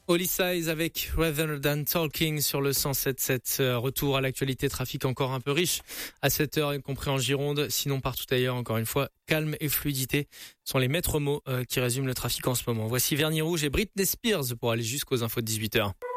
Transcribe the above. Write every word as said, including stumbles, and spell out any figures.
Holy Size avec Rather Than Talking sur le cent sept sept. Retour à l'actualité, trafic encore un peu riche à cette heure, y compris en Gironde. Sinon partout ailleurs, encore une fois, calme et fluidité sont les maîtres mots qui résument le trafic en ce moment. Voici Vernis Rouge et Britney Spears pour aller jusqu'aux infos de dix-huit heures.